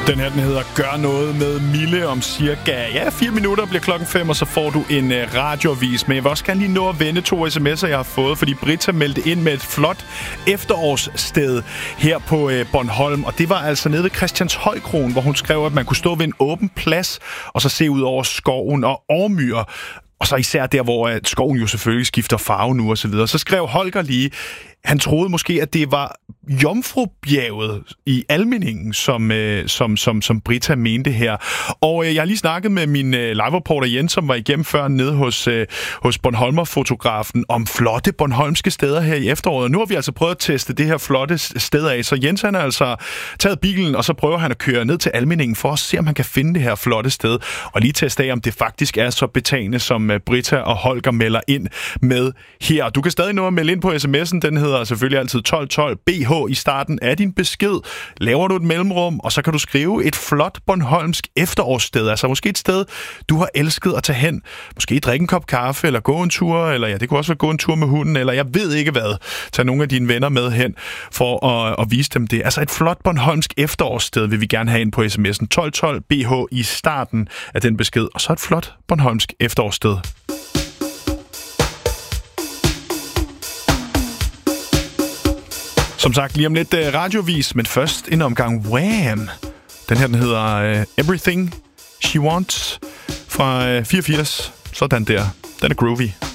Den her, den hedder Gør noget med Mille. Om cirka 4 minutter bliver 5:00, og så får du en radioavis. Men jeg vil også gerne lige nå at vende 2 sms'er, jeg har fået, fordi Britta meldte ind med et flot efterårssted her på Bornholm. Og det var altså nede ved Christianshøjkroen, hvor hun skrev, at man kunne stå ved en åben plads, og så se ud over skoven og Ormyr. Og så især der, hvor skoven jo selvfølgelig skifter farve nu og så videre. Så skrev Holger lige, han troede måske, at det var Jomfrubjerget i Almindingen, som Britta mente her. Og jeg har lige snakket med min live-reporter Jens, som var igennem før nede hos Bornholmer-fotografen, om flotte bornholmske steder her i efteråret. Og nu har vi altså prøvet at teste det her flotte sted af. Så Jens, han har altså taget bilen, og så prøver han at køre ned til Almindingen for at se, om han kan finde det her flotte sted. Og lige teste af, om det faktisk er så betagende, som Britta og Holger melder ind med her. Du kan stadig nå at melde ind på sms'en. Den hedder selvfølgelig altid 1212 BH i starten af din besked. Laver du et mellemrum, og så kan du skrive et flot bornholmsk efterårssted. Altså måske et sted, du har elsket at tage hen. Måske drikke en kop kaffe, eller gå en tur, eller det kunne også være gå en tur med hunden, eller jeg ved ikke hvad. Tag nogle af dine venner med hen for at vise dem det. Altså et flot bornholmsk efterårssted vil vi gerne have ind på sms'en. 1212 BH i starten af den besked. Og så et flot bornholmsk efterårssted. Som sagt, lige om lidt radiovis, men først en omgang Wham! Den her, den hedder Everything She Wants fra 84. Sådan der. Den er groovy.